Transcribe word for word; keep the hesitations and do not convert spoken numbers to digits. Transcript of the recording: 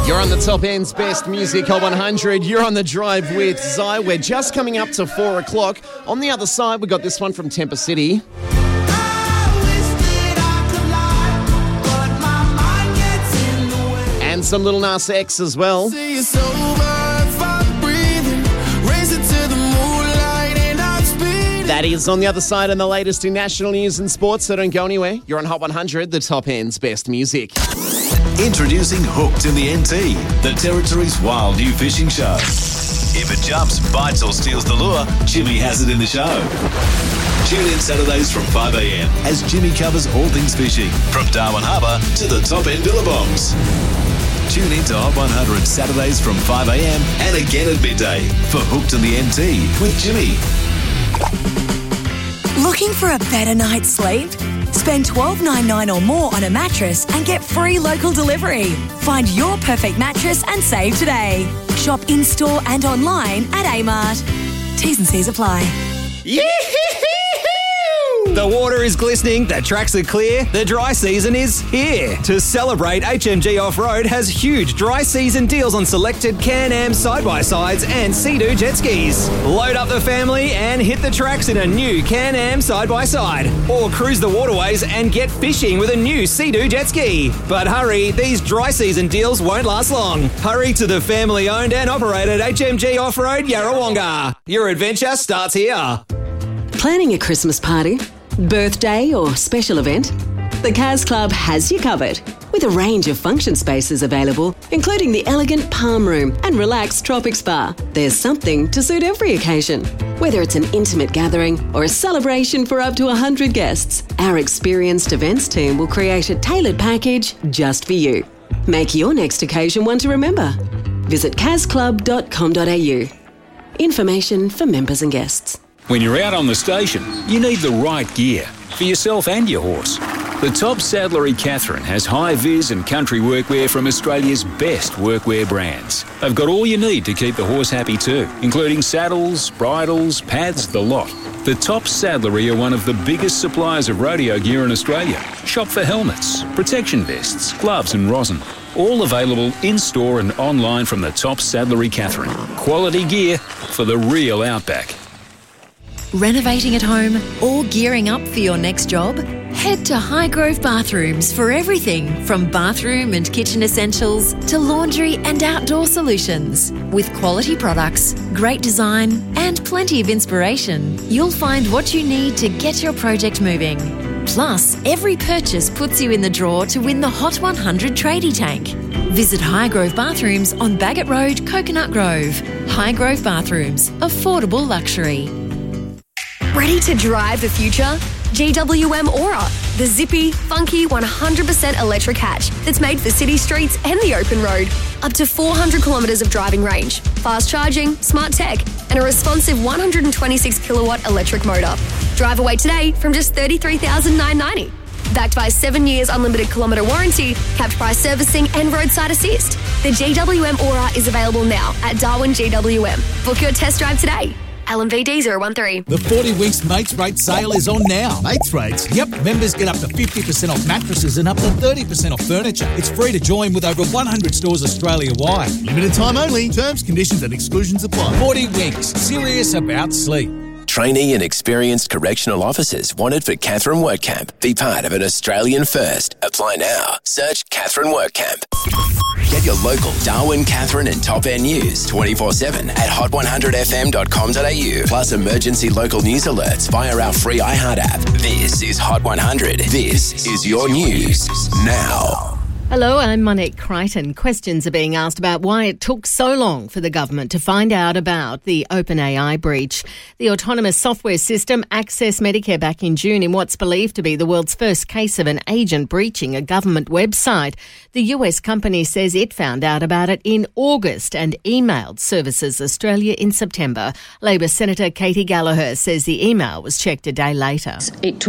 You're on the Top End's Best Music Hot one hundred. You're on the drive with Zai. We're just coming up to four o'clock. On the other side, we got this one from Temper City. And some Lil Nas X as well. That is on the other side and the latest in national news and sports, so don't go anywhere. You're on Hot one hundred, the Top End's Best Music. Introducing Hooked in the N T, the Territory's wild new fishing show. If it jumps, bites or steals the lure, Jimmy has it in the show. Tune in Saturdays from five a.m. as Jimmy covers all things fishing, from Darwin Harbour to the top end billabongs. Tune in to Hot one hundred Saturdays from five a.m. and again at midday for Hooked in the N T with Jimmy. Looking for a better night's sleep? Spend twelve dollars ninety-nine or more on a mattress and get free local delivery. Find your perfect mattress and save today. Shop in-store and online at A-Mart. T's and C's apply. Yeah! The water is glistening, the tracks are clear, the dry season is here. To celebrate, H M G Off-Road has huge dry season deals on selected Can-Am side-by-sides and Sea-Doo jet skis. Load up the family and hit the tracks in a new Can-Am side-by-side. Or cruise the waterways and get fishing with a new Sea-Doo jet ski. But hurry, these dry season deals won't last long. Hurry to the family-owned and operated H M G Off-Road Yarrawonga. Your adventure starts here. Planning a Christmas party? Birthday or special event? The Kaz Club has you covered with a range of function spaces available, including the elegant Palm Room and relaxed Tropic Spa. There's something to suit every occasion. Whether it's an intimate gathering or a celebration for up to one hundred guests, our experienced events team will create a tailored package just for you. Make your next occasion one to remember. Visit kaz club dot com dot a u. Information for members and guests. When you're out on the station, you need the right gear for yourself and your horse. The Top Saddlery Catherine has high-vis and country workwear from Australia's best workwear brands. They've got all you need to keep the horse happy too, including saddles, bridles, pads, the lot. The Top Saddlery are one of the biggest suppliers of rodeo gear in Australia. Shop for helmets, protection vests, gloves and rosin. All available in-store and online from the Top Saddlery Catherine. Quality gear for the real outback. Renovating at home or gearing up for your next job? Head to Highgrove Bathrooms for everything from bathroom and kitchen essentials to laundry and outdoor solutions. With quality products, great design and plenty of inspiration, you'll find what you need to get your project moving. Plus, every purchase puts you in the draw to win the Hot one hundred Tradie Tank. Visit Highgrove Bathrooms on Bagot Road, Coconut Grove. Highgrove Bathrooms, affordable luxury. Ready to drive the future? G W M Aura, the zippy, funky, one hundred percent electric hatch that's made for city streets and the open road. Up to four hundred kilometres of driving range, fast charging, smart tech, and a responsive one hundred twenty-six kilowatt electric motor. Drive away today from just thirty-three thousand nine hundred ninety dollars. Backed by seven years unlimited kilometre warranty, capped price servicing and roadside assist. The G W M Aura is available now at Darwin G W M. Book your test drive today. L M V D zero one three. The forty Winks Mates Rate sale is on now. Mates Rates? Yep, members get up to fifty percent off mattresses and up to thirty percent off furniture. It's free to join with over one hundred stores Australia-wide. Limited time only. Terms, conditions and exclusions apply. forty Winks. Serious about sleep. Trainee and experienced correctional officers wanted for Catherine Work Camp. Be part of an Australian first. Apply now. Search Catherine Work Camp. Get your local Darwin, Catherine and Top End news twenty-four seven at hot one hundred f m dot com dot a u. Plus emergency local news alerts via our free iHeart app. This is Hot one hundred. This is your news now. Hello, I'm Monique Crichton. Questions are being asked about why it took so long for the government to find out about the OpenAI breach. The autonomous software system accessed Medicare back in June in what's believed to be the world's first case of an agent breaching a government website. The U S company says it found out about it in August and emailed Services Australia in September. Labor Senator Katie Gallagher says the email was checked a day later. It took